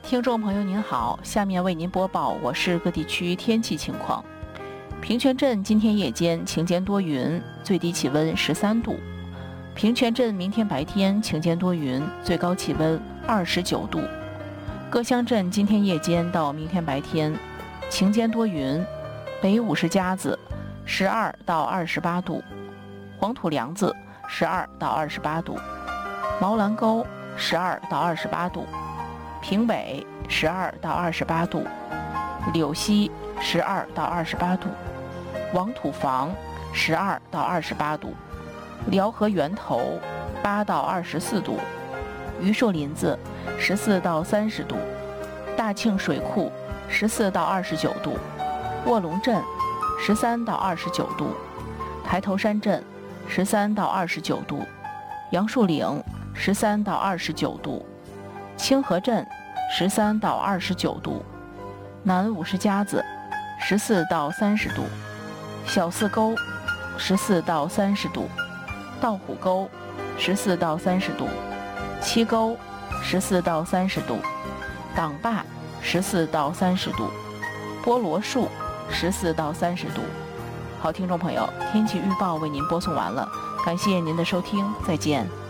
听众朋友您好，下面为您播报我市各地区天气情况。平泉镇今天夜间晴间多云，最低气温13度；平泉镇明天白天晴间多云，最高气温29度。各乡镇今天夜间到明天白天晴间多云，北50家子12到28度，黄土梁子12到28度，毛兰沟12到28度，平北12到28度，柳溪12到28度，王土房12到28度，辽河源头8到24度，榆树林子14到30度，大庆水库14到29度，卧龙镇13到29度，抬头山镇13到29度，杨树岭13到29度，清河镇13到29度，南50家子14到30度，小四沟14到30度，道虎沟14到30度，七沟14到30度，党坝14到30度，菠萝树14到30度。好，听众朋友，天气预报为您播送完了，感谢您的收听，再见。